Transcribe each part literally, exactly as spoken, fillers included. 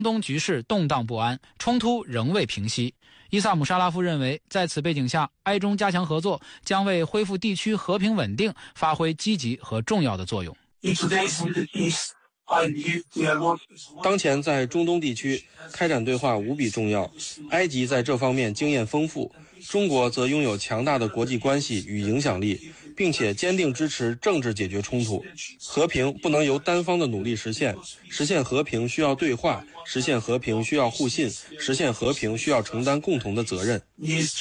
中东局势动荡不安，冲突仍未平息。伊萨姆·沙拉夫认为，在此背景下，埃中加强合作将为恢复地区和平稳定发挥积极和重要的作用。 当前在中东地区开展对话无比重要，埃及在这方面经验丰富，中国则拥有强大的国际关系与影响力，并且坚定支持政治解决冲突。和平不能由单方的努力实现，实现和平需要对话，实现和平需要互信，实现和平需要承担共同的责任。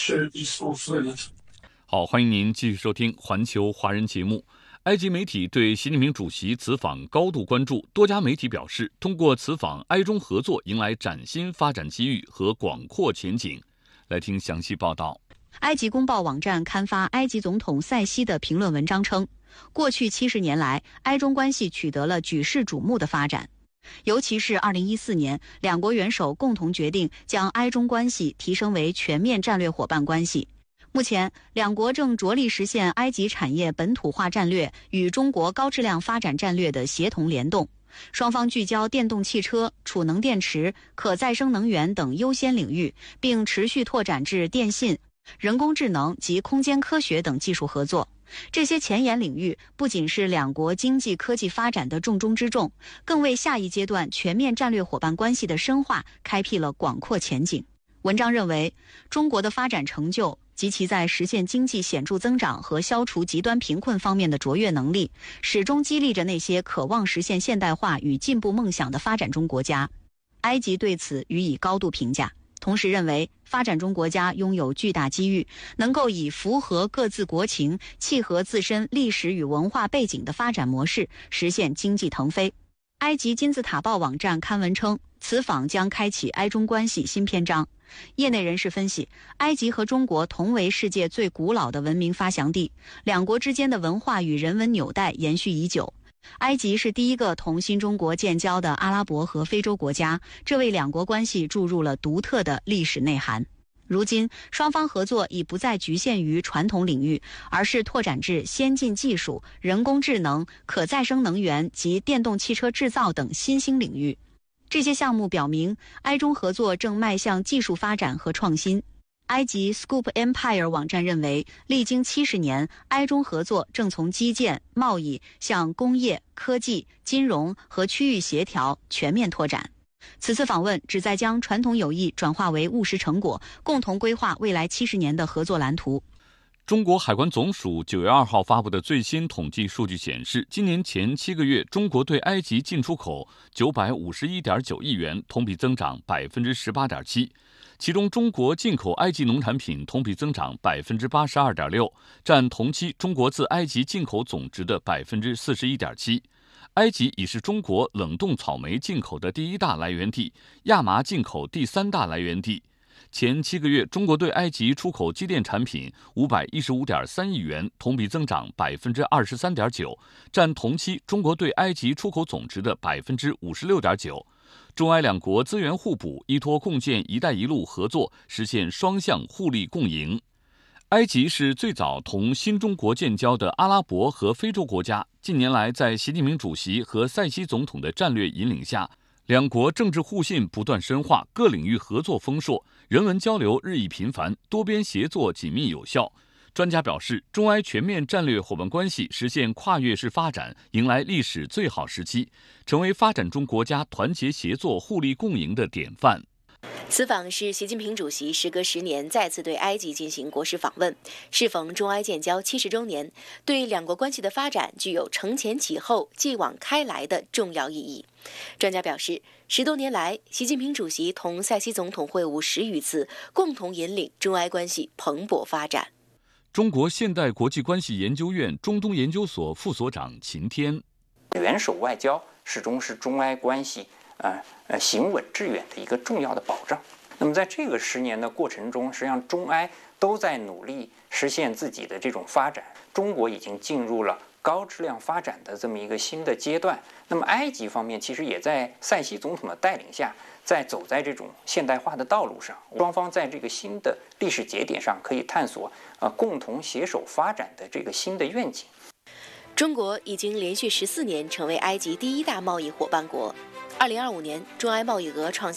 好，欢迎您继续收听环球华人节目。埃及媒体对习近平主席此访高度关注，多家媒体表示，通过此访，埃中合作迎来崭新发展机遇和广阔前景。来听详细报道。 埃及公报网站刊发埃及总统塞西的评论文章称，过去七十年来，埃中关系取得了举世瞩目的发展，尤其是二零一四年，两国元首共同决定将埃中关系提升为全面战略伙伴关系。目前，两国正着力实现埃及产业本土化战略与中国高质量发展战略的协同联动，双方聚焦电动汽车、储能电池、可再生能源等优先领域，并持续拓展至电信、人工智能及空间科学等技术合作。这些前沿领域不仅是两国经济科技发展的重中之重，更为下一阶段全面战略伙伴关系的深化开辟了广阔前景。文章认为，中国的发展成就及其在实现经济显著增长和消除极端贫困方面的卓越能力，始终激励着那些渴望实现现代化与进步梦想的发展中国家。埃及对此予以高度评价，同时认为发展中国家拥有巨大机遇，能够以符合各自国情、契合自身历史与文化背景的发展模式实现经济腾飞。埃及金字塔报网站刊文称，此访将开启埃中关系新篇章。业内人士分析，埃及和中国同为世界最古老的文明发祥地，两国之间的文化与人文纽带延续已久。埃及是第一个同新中国建交的阿拉伯和非洲国家，这为两国关系注入了独特的历史内涵。如今，双方合作已不再局限于传统领域，而是拓展至先进技术、人工智能、可再生能源及电动汽车制造等新兴领域。这些项目表明，埃中合作正迈向技术发展和创新。埃及 Scoop Empire 网站认为，历经七十年，埃中合作正从基建、贸易向工业、科技、金融和区域协调全面拓展。此次访问旨在将传统友谊转化为务实成果，共同规划未来七十年的合作蓝图。 中国海关总署九月二号发布的最新统计数据显示，今年前七个月，中国对埃及进出口九百五十一点九亿元，同比增长百分之十八点七。其中，中国进口埃及农产品同比增长百分之八十二点六，占同期中国自埃及进口总值的百分之四十一点七。埃及已是中国冷冻草莓进口的第一大来源地，亚麻进口第三大来源地。前七个月，中国对埃及出口机电产品五百一十五点三亿元，同比增长百分之二十三点九，占同期中国对埃及出口总值的百分之五十六点九。中埃两国资源互补，依托共建“一带一路”合作，实现双向互利共赢。埃及是最早同新中国建交的阿拉伯和非洲国家，近年来在习近平主席和塞西总统的战略引领下，两国政治互信不断深化，各领域合作丰硕，人文交流日益频繁，多边协作紧密有效。专家表示，中埃全面战略伙伴关系实现跨越式发展，迎来历史最好时期，成为发展中国家团结协作、互利共赢的典范。 此访是习近平主席时隔十年再次对埃及进行国事访问，适逢中埃建交七十周年，对两国关系的发展具有承前启后、继往开来的重要意义。专家表示，十多年来，习近平主席同塞西总统会晤十余次，共同引领中埃关系蓬勃发展。 中国现代国际关系研究院中东研究所副所长秦天， 元首外交始终是中埃关系呃呃行稳致远的一个重要的保障。那么在这个十年的过程中，实际上中埃都在努力实现自己的这种发展。中国已经进入了高质量发展的这么一个新的阶段。那么埃及方面其实也在塞西总统的带领下，在走在这种现代化的道路上。双方在这个新的历史节点上可以探索呃共同携手发展的这个新的愿景。 中国已经连续十四年成为埃及第一大贸易伙伴国。二零二五年，中埃贸易额创下